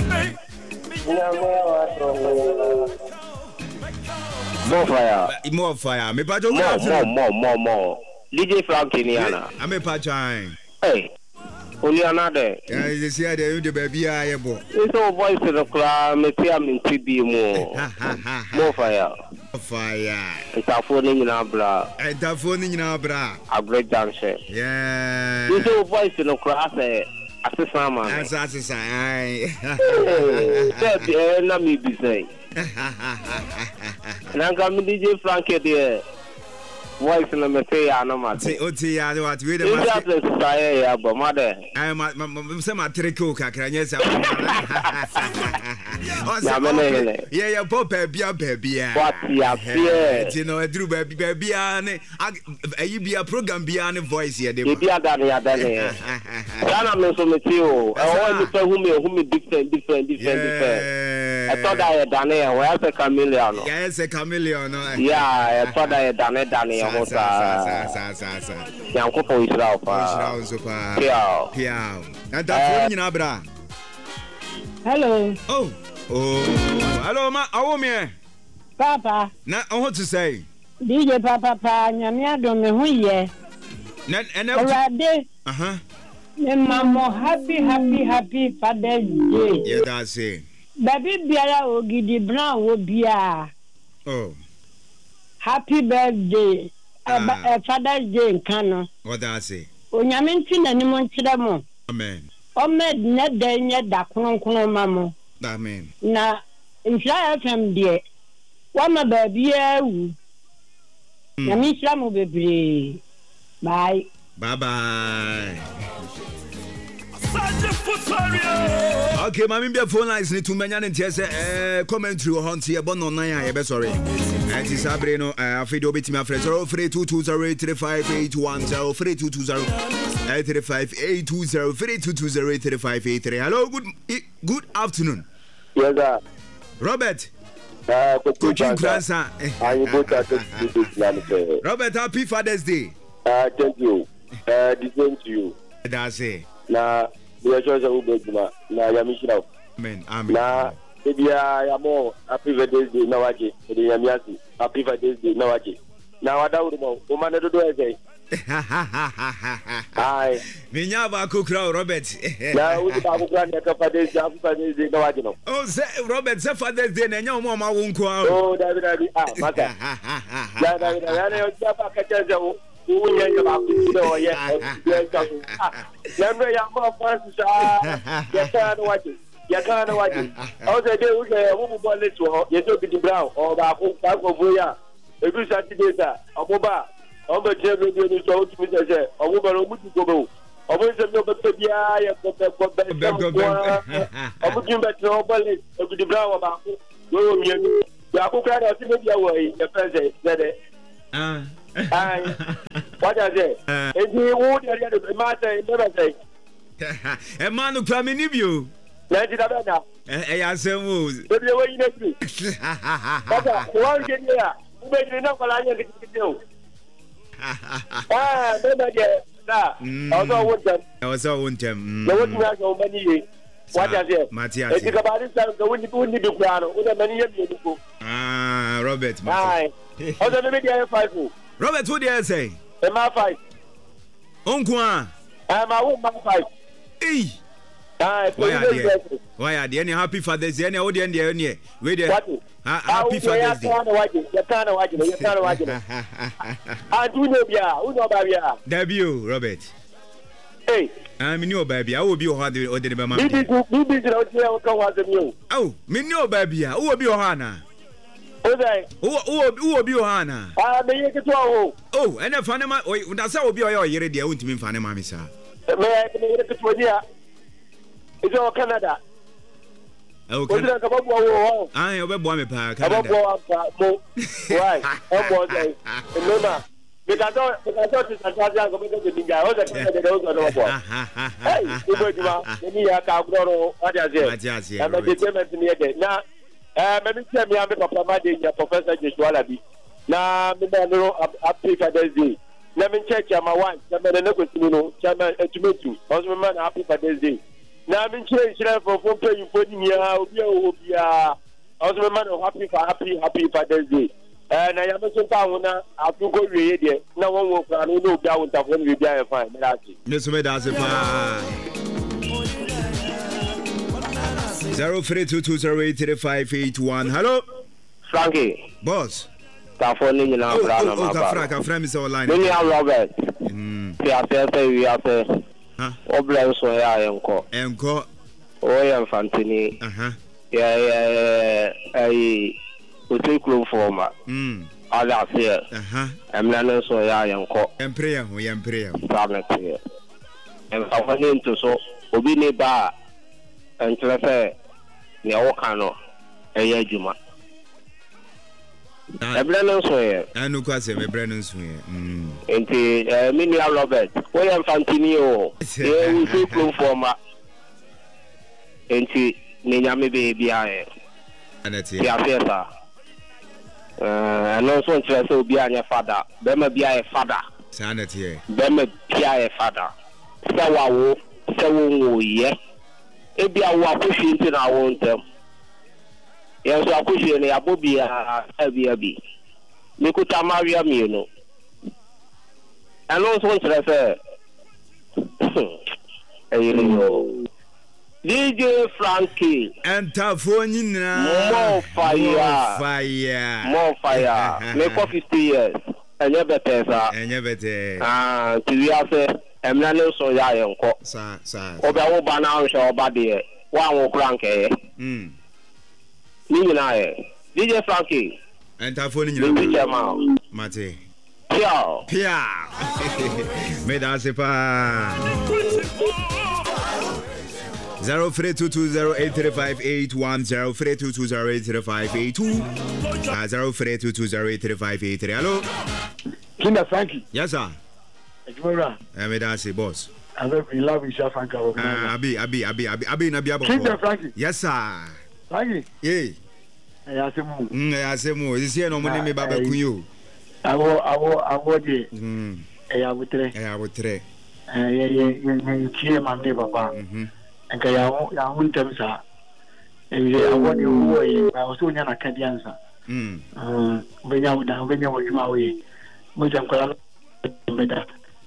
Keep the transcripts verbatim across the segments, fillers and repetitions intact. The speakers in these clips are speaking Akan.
More fire. More fire. Me pacho more, more, more, more, more. D J Frank Kiniana. I'm a pacho. Hey. Only another. Yeah, you see the the baby I bo. It's all voice in the crowd. Me see I'm in T B more. More fire. Fire. It's a phone in our bra. It's a phone in our bra. A great dancer. Yeah. It's all voice in the crowd. Say, assist man. As assist. Aye. That's the end of me be saying. And I'm coming D J Frank there. Voice in the Messiah, no matter. Oh, Tia, what we do. Yeah, but mother. I am some trico, Cacranias. Yeah, yeah, Pop, baby, baby. What, yeah, you know, I drew baby, baby, and you be a program beyond a voice here. You be a daddy, a daddy. Dana knows on the two. I want to tell whom you different, different, different, different. I thought I had done it. Where's a chameleon? Yes, a chameleon. Yeah, I thought I had done it, Danny. Young couple is out. Piao. Piao. And that's what you Hello. Oh. Oh. Hello, ma. How me? Papa. Na, what to say? D J Papa, Papa, Nyamia do me hu ye. Na, and already. Uh-huh. Mama, happy, happy, happy Father's Day. Yeah, that's it. Baby Biara Ogidi Brown will be a. Oh. Happy birthday. Uh, Father's Day in Kano. What does it? Onyaminti na nimon chidamo. Amen. Omed na denye da kuno kuno mamo. Amen. Na Insha F M de. Wama baby ewu. Nyami Islamu bebre. Bye. Bye bye. Okay, my member phone lines need to mention and tell eh commentary on here but no nine I be sorry. And this Sabrino uh video bit me friend zero three two two zero eight three five eight one zero three two two zero eight three five eight two zero three two two zero eight three five eight three. Hello, good good afternoon. Yes, sir. Robert. Uh, Could you grandson? Robert, happy Father's Day. Uh, thank you. Uh, the same to you. That's it. Na we are choice of Ubezuma. Na Yamishina. Amen. Amen. Na Ibia Yamo. Happy Father's Day. Nawaji. The Yamiasi. Happy Father's Day. Nawaji. Now I don't know. Woman, do I say? Aye. Minyaba Kukra, Robert. Now we have a grand Father's Day. Happy Father's Day. Nawaji. Oh, say Robert, say Father's Day. And your mama won't go. Oh, David, ah, Maka. Yeah, David, I know Japa. Who are you about to do? Yes, remember your mom wants to you can't watch it. You can't watch it. Also, they will say, who will let you? You took the brown or back over here. If you Saturday, sir, a mobile, on the table, you told me to say, a woman who would go. I was a little bit of the eye of the I would give back to nobody of the brown about who you are. Who cried out to the way, the president said it. Aye. What I say? If you would have the matter, never say. A man who come in you. Let it happen now. I say, who's the way you make me. One get here. Who made enough for I get to do? Ah, never get that. Also, want them. I was all want them. The one has so many. What I say? Matthias. It's about this time. The wind will need to go. With a many years. Ah, Robert. Aye. Also, maybe I have five. Robert, what do you say? Am I five? Uncle, I'm a woman five. Hey. Why are they? Why are they? Any happy Father's Day? Any audience there? Any? Wait there. Happy Father's Day. You can't watch it. You can't watch it. I do know, yeah. Who know, baby? Debut, Robert. Hey. I'm new, baby. I will be hard or the mama. Oh, me new, baby. Who will be Ohana? Who will be Ohana? Ah, me get to oh, and a funny man. Oh, that's how will be your year. They won't mean funny, mammy, sir. May I get to here? It's all Canada. Okay. I have a boy, Park. Right. Remember, because I thought it's a Canada. I was a Canada. Hey, you go to me. I can't go. What is it? I'm a determined to now. Uh, maybe tell me I'm a Papa Professor Joshua. Now, I'm happy Father's Day. Let me check my wife. I'm a Chairman Tomato. Also, man, happy Father's Day. na min chire chire for for pay you for ni ya obi o bia also man happy for happy happy Father's Day eh na ya me so pa wona afu ko wiye de na won wo kra no no bia won tafo ni bia e fine me da ti ne so me da se pa zero three two two zero eight three five eight one. Hello, Frankie. Boss. Tafo ni na bra na ma. Oh, ka fra ka fra mi se online. Ni ya Robert. Mm. Ya se se wi ya se. Ha. Oblen so ya enko. Enko. O ya Fantini. Aha. Ya ya ai o take room for ma. Mm. Ala se. Aha. Emna no so ya enko. Empre ya ho, ya empre ya. Problem here. En tafo ni nto so obi ni ba entrese ni awo kano eye adwuma. Ebra no so ye. Anu kwa se me bra no so ye. Mm. Enti eh mini Robert. O ya Fantini o. E we take room for ma. Enti ni nyame be bia e. Anati. Ya fiesa. Eh no so entrese obi anya father. Be ma bia e father. Sa anati e. Be ma bia e father. Sawa wo, sawo wo ye. Ebi awo akohwe nti na awo ntem yeso akohwe ne abobi a abi abi mekuta maria mienu ano so ntere se ayo D J Frankie Entafo nyina more fire fire more fire me for fifty years enye betesa enye bete ah tiya se emna no so ya yenko sa sa oba wo ba na ahwe oba de wa wo kura nke mm ni nyina e D J Frankie Entafo ni nyina chama mate pia pia me da se pa zero three two two zero eight three five eight one zero three two two zero eight three five eight two zero three two two zero eight three five eight three. Hello, Kinda Frankie. yes sir. Ejumara. I me da se boss. I love you, love you, Frankie. Ah, abi abi abi abi abi na bia Kinda Frankie. yes sir. Frankie. Yeah. I ask him. Mm, I say mo. This here no money me baba kunyo. Awo awo awo de. Mm. Eh abutre. Eh abutre. Eh ye ye ye tie ma me baba. Mhm. Enka ya ho ya ho ntem sa. Eh ye awo de wo ye, ba so nya na kadiansa. Mm. Mm, benya wo da benya wo juma wo ye. Mo jam ko la beta.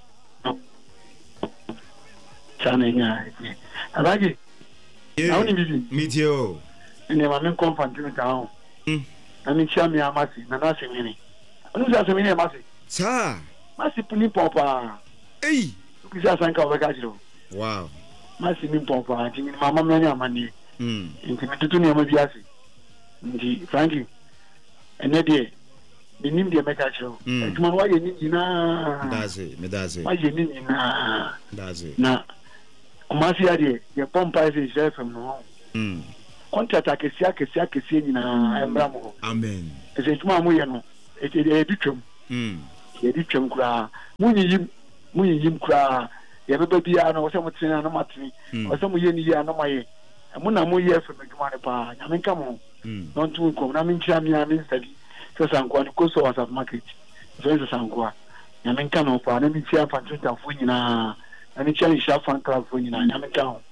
Chana nya. Alagi. Yeah. Awo ni bibi. Meet you. Ene ma men confront me ka ho. Mm. Na mi chia mi amasi na na se mi ni. Onu se se mi ni amasi. Sir. Masi puni pompa. Hey. Ukisa sanka obeka jiro. Wow. Masi mi pompa ti mi mama mi anya mani. Mm. Nti mi tutu ni ma biasi. Nti Frankie. Ene de ni nim de meka jiro. Ejuma wa ye ni na. That's it. Me that's it. Wa ye ni na. That's it. Na. Masi ade ye pompa se chef no. Mm. Contract akesi akesi akesi nyina embra mo. Amen. Ese ejuma mo ye no. E e di twem. Mm. Ye di twem kura. Munyiyim munyiyim kura. Ye beba bia no wo se mutena no matini. Wo se mo ye ni ya no maye. Mo na mo ye fe meduma ne pa. Nya menka mo. Mm. Don't to come na minchia mi ami study. So sanko ni ko so was market. So so sanko. Nya menka no pa na minchia fa twenta fo nyina. Na minchia ni sha fan club fo nyina. Nya menka ho.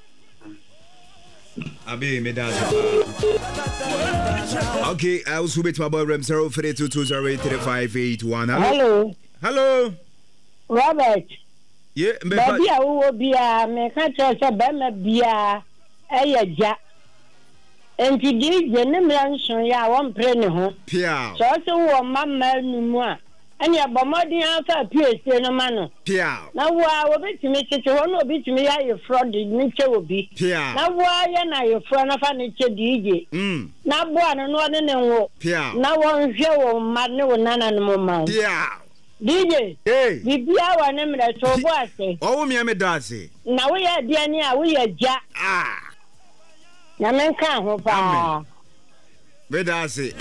Abi me that's it. Okay, I was with my boy Rem zero three two two zero eight three five eight one. Hello. Hello. Robert. Yeah, me Baby a wo bia me ka che se be me bia eye ja. Enti di je ne mra nson ya won pre ne ho. Pia. So so wo mama numu a. Ani abomodin afa pie no ma no. Pia. Na wo a wo betimi tete ho no obetimi ya ye fraud ni che obi. Pia. Na wo ya na ye fraud na fa ni che D J. Mm. Na bo ano no ne ne wo. Pia. Na wo nhwe wo ma ne wo nana no mo ma. Pia. D J. Hey. Bibia wa ne mra to bo ase. Oh me me dase. Na wo ya dia ni a wo ya ja. Ah. Na men kan ho pa. Me dase.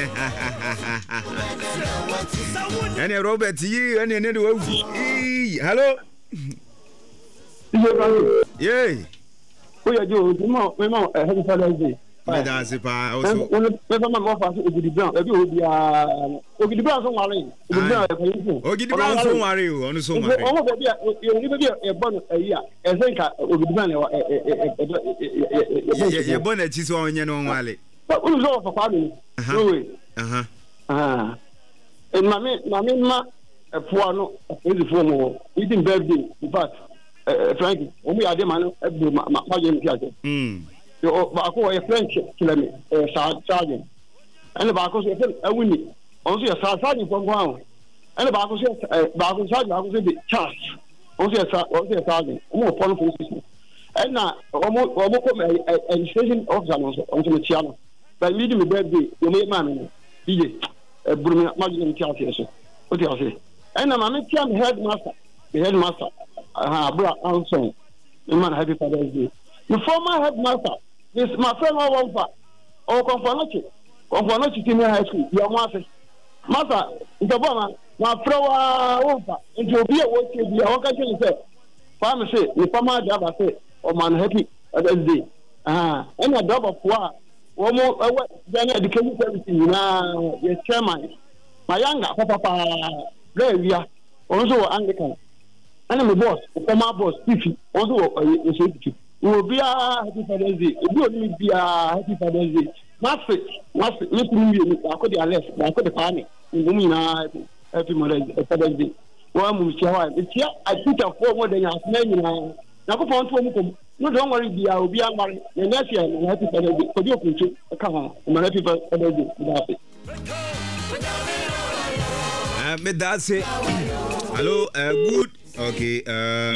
Any Robert yi any any do. Hello. Iye Frankie. Yeah. Ó yẹ jo mo mo mo eh Happy Father's Day. Me da se pa also. Me ba ma fa so Ogidi Brown, e bi obi a Ogidi Brown so ware. Ogidi Brown e ko yin. Ogidi Brown so ware o, onu so ware. O mo be bia, e ni be bia e bon ayi a, e zenka Ogidi Brown e e e bon na chi so onye no wale. Ba unu zo fa kwa mi. No. Aha. Ah. E ma me ma me ma e fo no, e di fo mo. Eating birthday, in fact. Eh Frank, o mi ade ma no e bu ma ma je mi ase. Mm. Yo ba ko e French kilemi eh sa charging. Ene ba ko so e awuni. On so e sa charging for go. Ene ba ko so ba ko charging ba ko so be charge. On so e sa on so e charging. O mo pon for system. Ena o mo o mo ko e station officer no so on so me tia no. Ba mi di me birthday, yo me ma me. D J e buru me ma je mi tia ase so. O ti ase. Ena ma me tia me headmaster. The headmaster ah bro Anson. The man happy Father's Day. The former headmaster, this my friend Wamfa, or Confornochi, Confornochi Senior High School, your master. Master, it's a bomber, my friend Wamfa, and to be a watch, be a worker, you say, Farmer say, the former job I say, or man happy Father's Day. Ah, and a double of war, one more, then education services, now, yes, chairman, my younger papa, there we are, also Anglican. And my boss, former boss, Tiffy, also a safety. We will be a happy Father's Day. We will be a happy Father's Day. Master, master, let me I could be less, I could be funny. We will happy Father's Day. One will share one. It's here, I put a four more than a many now. Now, go on to no, don't worry, be I'll be a man. The next year, I'm happy Father's Day. For you, come on, I'm happy Father's Day. That's it. Uh, me that's it. Hello, uh, good. Okay, uh,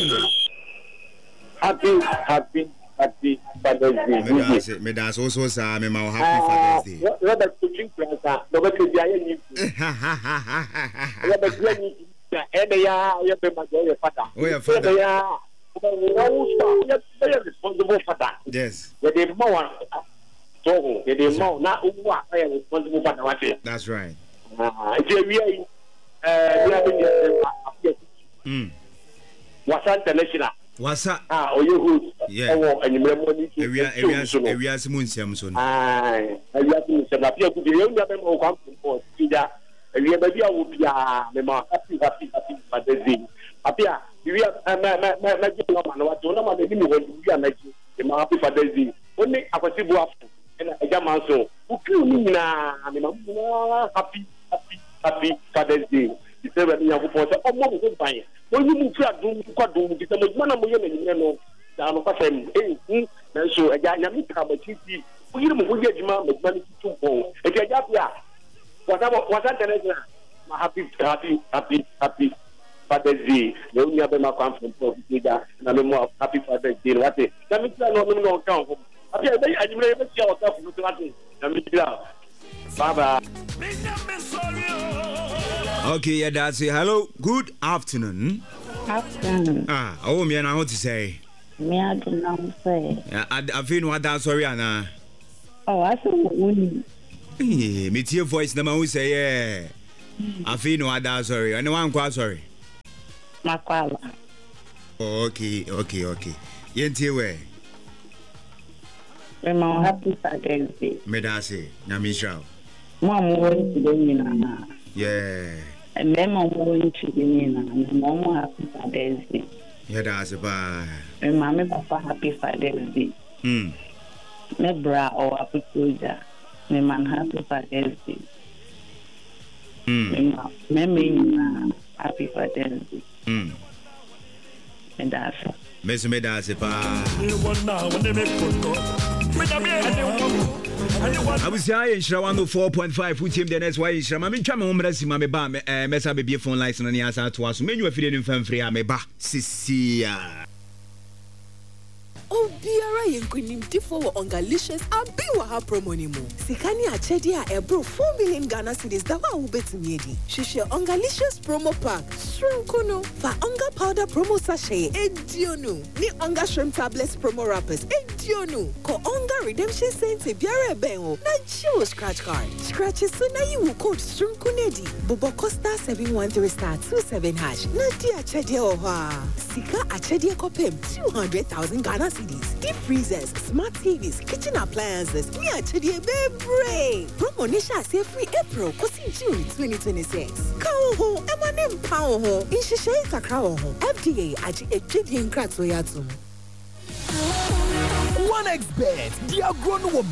happy, happy, happy Father's Day. Me that's it. Me that's also say me ma happy Father's Day. Robert Kuching Plaza, Robert Kuching. Robert Kuching. Ebe ya ya be ma je father. Oh ya father. Ebe ya ya ya responsible father. Yes. Ya de mo wa so ya de mo na uwa ya responsible father wa se. That's right. Ah, je wi eh ya be Mm. Wasa international. Wasa. Ah, oye who? Yeah. Oh, and you remember me. Area area area simun siam so. Ah, area simun siam. Na pia ku bi you na be mo kwam for ida. Area be bia wo bia me ma happy happy happy Father's Day. Apia, we are ma ma ma ma je no ma no wa to na ma be ni wo bia na ji. Me ma happy Father's Day. Oni akwati bu afu. Na eja man so. Ukru ni na me ma happy happy happy Father's Day. It's a very young person. Oh, mom, good bye. When you move to a room, you got to do the one of you know. Down of a family. Eh, so a guy, I'm come a T V. We don't get your mom with money to go. If you're up here, whatever, what's that? Happy, happy, happy, happy Father's Day. The only other my come from Florida, and I'm more happy Father's Day. What it? Let me tell you, no count. I never see ourselves with nothing. Let me tell you. Bye bye. Okay, yeah, that's it. Hello, good afternoon. Afternoon. Ah, oh, me and I want to say. Me, I don't know say. I I feel what that's sorry, Anna. Oh, I saw one. Eh, me your voice, the man who say, yeah. I feel what that's sorry. I know I'm quite sorry. Makwala. Okay, okay, okay. Yenti way. Me, I'm happy Father's Day. Me that's it. Namisha. Mom, going to the Nina. Yeah. And then I'm going to the Nina. Mom, happy Father's Day. Yeah, that's it. Bye. And Mamma, Papa, happy Father's Day. Hmm. Me, bra, or happy soldier. Me, man, happy Father's Day. Hmm. Me, me, happy Father's Day. Hmm. And that's it. Miss me, that's it. Bye. I was saying, Shrawan four point five, put him the next way. Shaman, Chama, Messima, Meba, Messa, baby, phone license, and the answer to us. Menu of feeling from free, Ameba, Sisia. Oh, Biara Yankunim Tifo on Galicious, and Biwa Promonimo. Sikani Achedia, a bro four million Ghana cities that one will bet me. She share on Galicious promo pack, Shrimp Kuno, for Onga powder promo sachet, Edionu, Ni Onga shrimp tablets promo wrappers, Edionu, Ko Onga redemption cents, Biara Bengo, Nacho scratch card. Scratches so now you will code Shrimp Kunedi, Bobo Costa seven one three star two seven hash, Nadia Achedia Oha, Sika Achedia Copem, two hundred thousand Ghana cedis. Deep freezers, smart T Vs, kitchen appliances. Me actually baby. Promo nisha say free April kosi June twenty twenty-six. Kawo ho, ema nem pawo ho. Inshishe kakra ho. F D A aji ejidi nkratso yatum. one X Bet, they are grown